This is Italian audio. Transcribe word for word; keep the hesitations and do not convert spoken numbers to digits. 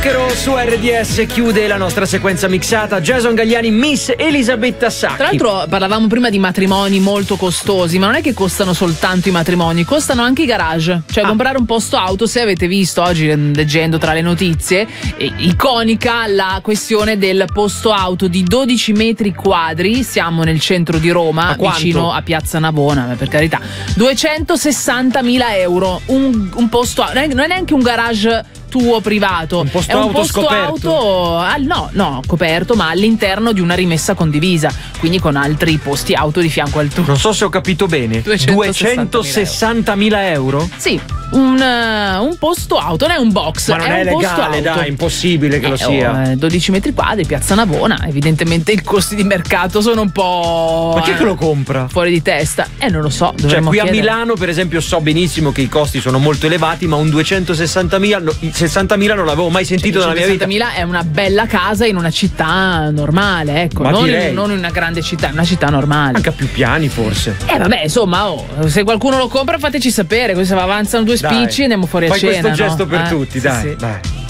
Su R D S chiude la nostra sequenza mixata Jason Galliani, Miss Elisabetta Sacchi. Tra l'altro parlavamo prima di matrimoni molto costosi, ma non è che costano soltanto i matrimoni, costano anche i garage. Cioè ah. comprare un posto auto, se avete visto oggi leggendo tra le notizie, eh, iconica la questione del posto auto di dodici metri quadri, siamo nel centro di Roma, a vicino a Piazza Navona, per carità, duecentosessantamila euro, un, un posto auto, non è neanche un garage tuo privato, un posto è un auto posto scoperto. auto al, no, no, coperto, ma all'interno di una rimessa condivisa, quindi con altri posti auto di fianco al tuo. Non so se ho capito bene. duecentosessantamila euro? Sì, un, uh, un posto auto, non è un box, ma non è, è un legale, posto auto. dai, impossibile che eh, lo sia. Oh, dodici metri quadri, Piazza Navona, evidentemente i costi di mercato sono un po'. Ma chi eh, che lo compra? Fuori di testa. Eh, non lo so. Cioè, qui chiedere. a Milano, per esempio, so benissimo che i costi sono molto elevati, ma un duecentosessantamila, no, sessantamila non l'avevo mai sentito cioè, nella mia vita. sessantamila è una bella casa in una città normale, ecco, non in, non in una grande città, in una città normale. Anche a più piani, forse. Eh, vabbè, insomma, oh, se qualcuno lo compra, fateci sapere. Così se avanzano due spicci, dai, andiamo fuori fai a cena. Fai questo no? gesto per eh, tutti, sì, dai, sì. dai.